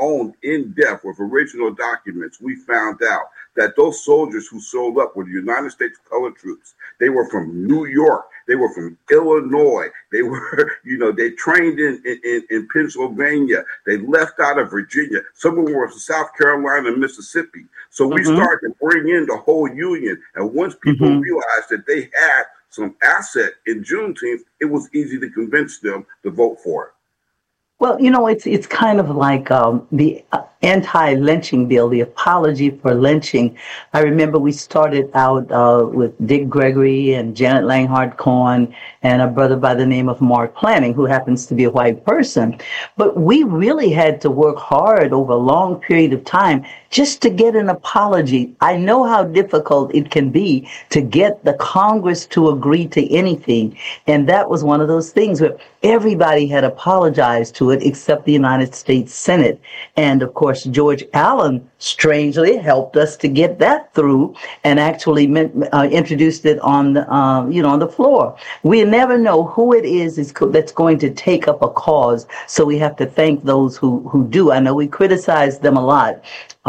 own in depth with original documents, we found out that those soldiers who showed up were the United States colored troops. They were from New York. They were from Illinois. They were, they trained in Pennsylvania. They left out of Virginia. Some of them were from South Carolina and Mississippi. So we started to bring in the whole Union. And once people realized that they had some asset in Juneteenth, it was easy to convince them to vote for it. Well, it's kind of like the anti-lynching bill, the apology for lynching. I remember we started out with Dick Gregory and Janet Langhart Cohen and a brother by the name of Mark Planning, who happens to be a white person. But we really had to work hard over a long period of time just to get an apology. I know how difficult it can be to get the Congress to agree to anything. And that was one of those things where everybody had apologized to it except the United States Senate. And of course, George Allen strangely helped us to get that through and actually introduced it on the floor. We never know who it is that's going to take up a cause. So we have to thank those who do. I know we criticize them a lot.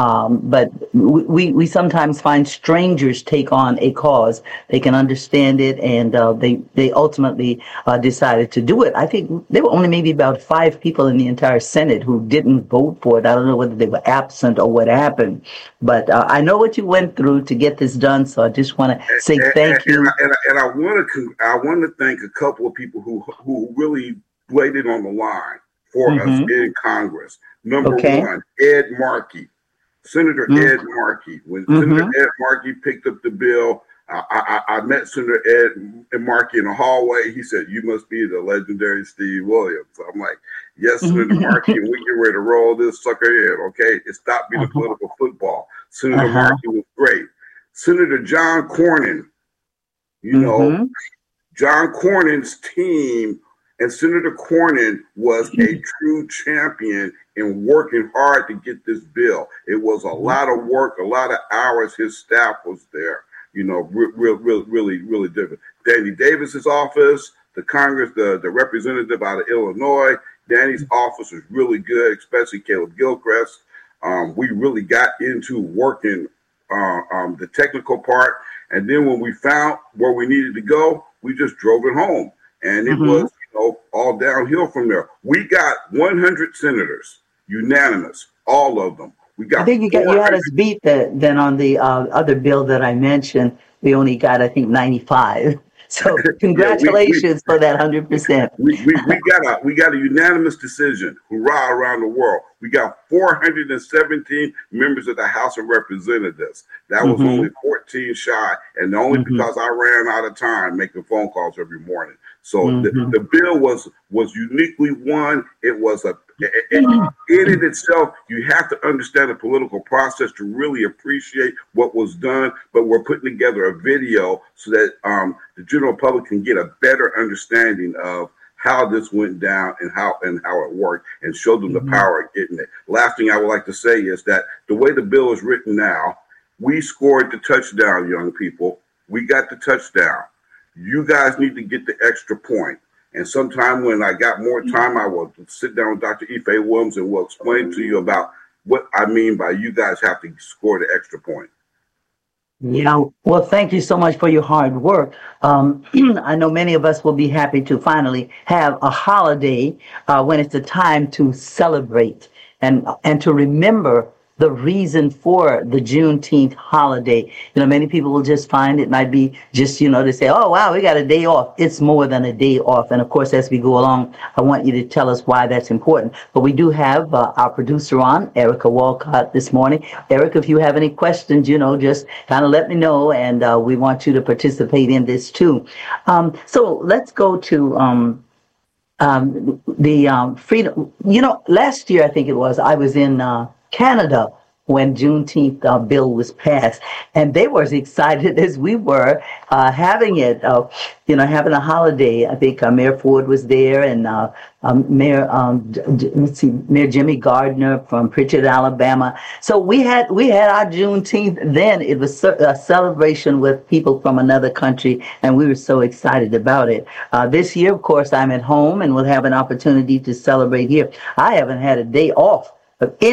But we sometimes find strangers take on a cause. They can understand it, and they ultimately decided to do it. I think there were only maybe about 5 people in the entire Senate who didn't vote for it. I don't know whether they were absent or what happened, but I know what you went through to get this done. So I just want to say thank you. And I want to thank a couple of people who really laid it on the line for us in Congress. Number one, Ed Markey. Senator Ed Markey. When Senator Ed Markey picked up the bill, I met Senator Ed Markey in the hallway. He said, "You must be the legendary Steve Williams." So I'm like, "Yes, Senator Markey, and we get ready to roll this sucker in, okay? It stopped being a political football." Senator Markey was great. Senator John Cornyn, John Cornyn's team, and Senator Cornyn was a true champion in working hard to get this bill. It was a lot of work, a lot of hours. His staff was there, really different. Danny Davis's office, the Congress, the representative out of Illinois, Danny's office was really good, especially Caleb Gilchrist. We really got into working the technical part. And then when we found where we needed to go, we just drove it home. And it was, all downhill from there. We got 100 senators, unanimous, all of them. We got. I think you had us beat then on the other bill that I mentioned. We only got, I think, 95. So congratulations for that 100%. We got a unanimous decision. Hurrah around the world. We got 417 members of the House of Representatives. That was only 14 shy, and only because I ran out of time making phone calls every morning. So the bill was uniquely won. It was in it itself, you have to understand the political process to really appreciate what was done. But we're putting together a video so that the general public can get a better understanding of how this went down and how it worked, and show them the power of getting it. Last thing I would like to say is that the way the bill is written now, we scored the touchdown, young people. We got the touchdown. You guys need to get the extra point. And sometime when I got more time, I will sit down with Dr. Ife Williams and we'll explain to you about what I mean by you guys have to score the extra point. Yeah, well, thank you so much for your hard work. I know many of us will be happy to finally have a holiday when it's a time to celebrate and to remember the reason for the Juneteenth holiday. Many people will just find it might be just, to say, oh, wow, we got a day off. It's more than a day off. And of course, as we go along, I want you to tell us why that's important. But we do have our producer on, Erica Walcott, this morning. Erica, if you have any questions, just kind of let me know. And we want you to participate in this too. So let's go to the freedom. Last year, I think it was, I was in Canada when Juneteenth bill was passed, and they were as excited as we were having it, having a holiday. I think Mayor Ford was there, and Mayor Jimmy Gardner from Pritchard, Alabama. So we had our Juneteenth then. It was a celebration with people from another country, and we were so excited about it. This year, of course, I'm at home, and we'll have an opportunity to celebrate here. I haven't had a day off of